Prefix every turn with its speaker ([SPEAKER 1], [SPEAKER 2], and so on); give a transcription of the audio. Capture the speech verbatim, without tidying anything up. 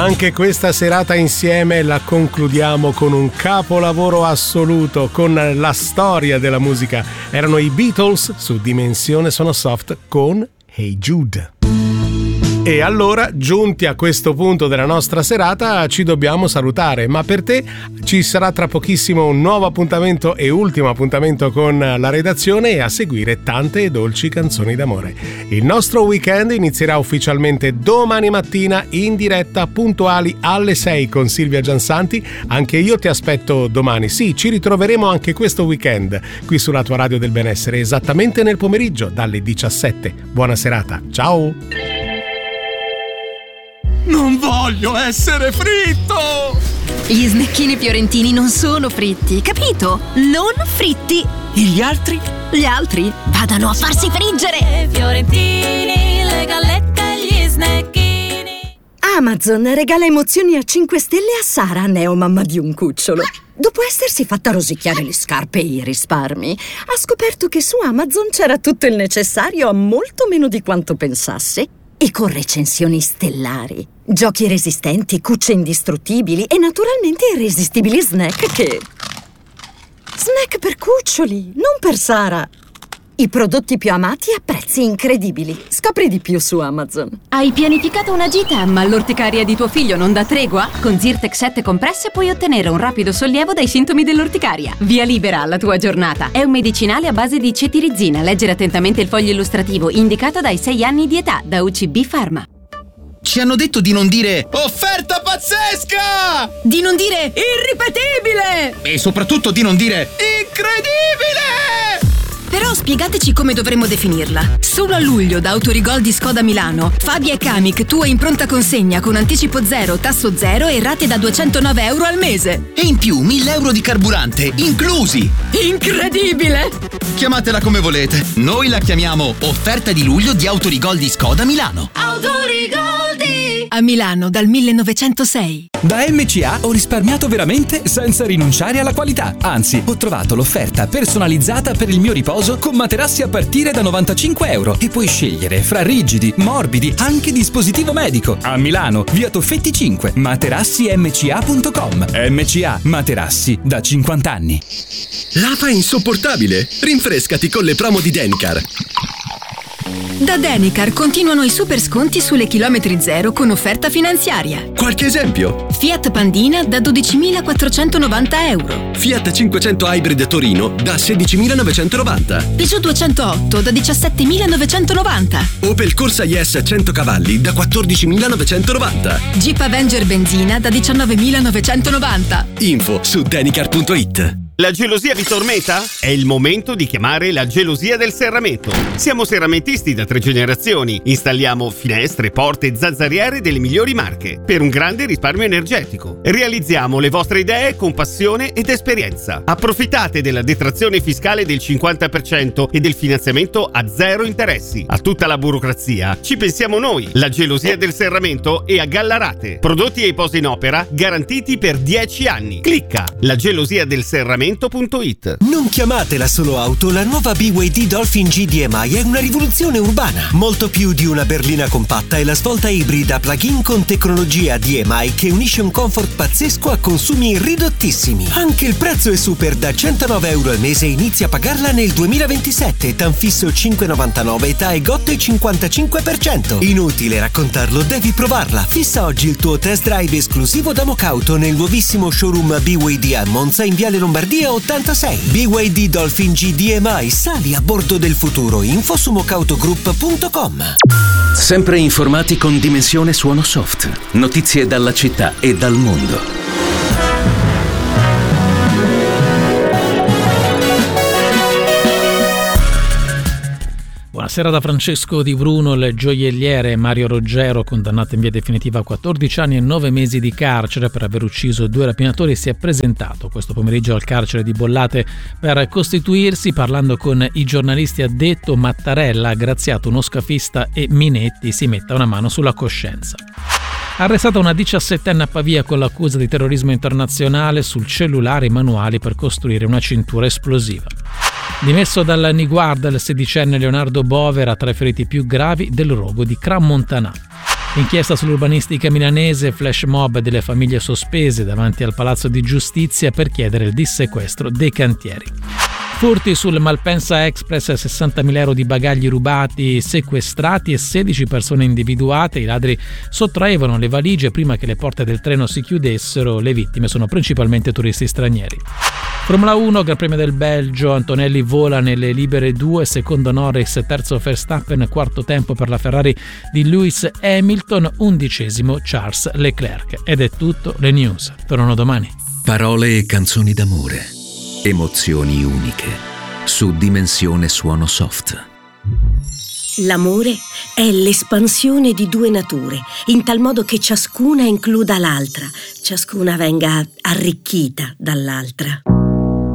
[SPEAKER 1] Anche questa serata insieme la concludiamo con un capolavoro assoluto, con la storia della musica. Erano i Beatles su Dimensione Sono Soft con Hey Jude. E allora, giunti a questo punto della nostra serata, ci dobbiamo salutare, ma per te ci sarà tra pochissimo un nuovo appuntamento e ultimo appuntamento con la redazione e a seguire tante e dolci canzoni d'amore. Il nostro weekend inizierà ufficialmente domani mattina in diretta puntuali alle sei con Silvia Giansanti. Anche io ti aspetto domani. Sì, ci ritroveremo anche questo weekend qui sulla tua radio del benessere, esattamente nel pomeriggio dalle diciassette. Buona serata, ciao!
[SPEAKER 2] Non voglio essere fritto!
[SPEAKER 3] Gli snecchini fiorentini non sono fritti, capito? Non fritti!
[SPEAKER 2] E gli altri?
[SPEAKER 3] Gli altri vadano a farsi friggere!
[SPEAKER 4] Fiorentini, le gallette e gli snecchini.
[SPEAKER 5] Amazon regala emozioni a cinque stelle a Sara, neomamma di un cucciolo. Dopo essersi fatta rosicchiare le scarpe e i risparmi, ha scoperto che su Amazon c'era tutto il necessario a molto meno di quanto pensasse. E con recensioni stellari, giochi resistenti, cucce indistruttibili e naturalmente irresistibili snack che... Snack per cuccioli, non per Sara. I prodotti più amati a prezzi incredibili. Scopri di più su Amazon.
[SPEAKER 3] Hai pianificato una gita, ma l'orticaria di tuo figlio non dà tregua? Con Zyrtec sette compresse puoi ottenere un rapido sollievo dai sintomi dell'orticaria. Via libera alla tua giornata. È un medicinale a base di cetirizina. Leggere attentamente il foglio illustrativo, indicato dai sei anni di età, da U C B Pharma.
[SPEAKER 2] Ci hanno detto di non dire offerta pazzesca!
[SPEAKER 3] Di non dire irripetibile!
[SPEAKER 2] E soprattutto di non dire incredibile!
[SPEAKER 3] Però spiegateci come dovremmo definirla. Solo a luglio da Autorigol di Skoda Milano, Fabia e Kamiq tua in pronta consegna con anticipo zero, tasso zero e rate da duecentonove euro al mese.
[SPEAKER 2] E in più mille euro di carburante, inclusi!
[SPEAKER 3] Incredibile!
[SPEAKER 2] Chiamatela come volete. Noi la chiamiamo offerta di luglio di Autorigol di Skoda Milano.
[SPEAKER 4] Autorigol di...
[SPEAKER 3] A Milano dal millenovecentosei.
[SPEAKER 6] Da M C A ho risparmiato veramente senza rinunciare alla qualità. Anzi, ho trovato l'offerta personalizzata per il mio riposo con materassi a partire da novantacinque euro e puoi scegliere fra rigidi, morbidi, anche dispositivo medico. A Milano, via Toffetti cinque, materassi m c a punto com. M C A, materassi da cinquanta anni.
[SPEAKER 7] L'afa è insopportabile. Rinfrescati con le promo di Denicar.
[SPEAKER 3] Da Denicar continuano i super sconti sulle chilometri zero con offerta finanziaria.
[SPEAKER 7] Qualche esempio?
[SPEAKER 3] Fiat Pandina da dodicimilaquattrocentonovanta euro.
[SPEAKER 7] Fiat cinquecento Hybrid Torino da sedicimilanovecentonovanta.
[SPEAKER 3] Peugeot duecentootto da diciassettemilanovecentonovanta.
[SPEAKER 7] Opel Corsa Yes cento cavalli da quattordicimilanovecentonovanta.
[SPEAKER 3] Jeep Avenger benzina da diciannovemilanovecentonovanta.
[SPEAKER 7] Info su denicar punto it.
[SPEAKER 8] La gelosia vi tormenta? È il momento di chiamare la gelosia del serramento. Siamo serramentisti da tre generazioni. Installiamo finestre, porte e zanzariere delle migliori marche per un grande risparmio energetico. Realizziamo le vostre idee con passione ed esperienza. Approfittate della detrazione fiscale del cinquanta per cento e del finanziamento a zero interessi. A tutta la burocrazia ci pensiamo noi. La gelosia del serramento è a Gallarate. Prodotti e posi in opera garantiti per dieci anni. Clicca la gelosia del serramento.
[SPEAKER 9] Non chiamatela solo auto, la nuova B Y D Dolphin G D M I è una rivoluzione urbana. Molto più di una berlina compatta è la svolta ibrida plug-in con tecnologia D M I che unisce un comfort pazzesco a consumi ridottissimi. Anche il prezzo è super, da centonove euro al mese inizia a pagarla nel duemilaventisette, tan fisso cinque virgola novantanove, età e Gotte cinquantacinque per cento. Inutile raccontarlo, devi provarla. Fissa oggi il tuo test drive esclusivo da Mocauto nel nuovissimo showroom B Y D a Monza in Viale Lombardia ottantasei. B Y D Dolphin G D M I, sali a bordo del futuro. Info su mocautogroup punto com.
[SPEAKER 10] Sempre informati con Dimensione Suono Soft. Notizie dalla città e dal mondo.
[SPEAKER 11] Buonasera da Francesco Di Bruno. Il gioielliere Mario Roggero, condannato in via definitiva a quattordici anni e nove mesi di carcere per aver ucciso due rapinatori, si è presentato questo pomeriggio al carcere di Bollate per costituirsi. Parlando con i giornalisti ha detto: Mattarella ha graziato uno scafista e Minetti si metta una mano sulla coscienza. Arrestata una diciassettenne a Pavia con l'accusa di terrorismo internazionale sul cellulare e manuali per costruire una cintura esplosiva. Dimesso dal Niguarda il sedicenne Leonardo Bovera, tra i feriti più gravi del rogo di Crans Montana. Inchiesta sull'urbanistica milanese, flash mob delle famiglie sospese davanti al Palazzo di Giustizia per chiedere il dissequestro dei cantieri. Furti sul Malpensa Express, sessantamila euro di bagagli rubati, sequestrati e sedici persone individuate. I ladri sottraevano le valigie prima che le porte del treno si chiudessero. Le vittime sono principalmente turisti stranieri. Formula uno, Gran Premio del Belgio, Antonelli vola nelle libere due, secondo Norris, terzo Verstappen, quarto tempo per la Ferrari di Lewis Hamilton, undicesimo Charles Leclerc. Ed è tutto, le news tornano domani.
[SPEAKER 10] Parole e canzoni d'amore, emozioni uniche, su Dimensione Suono Soft.
[SPEAKER 12] L'amore è l'espansione di due nature, in tal modo che ciascuna includa l'altra, ciascuna venga arricchita dall'altra.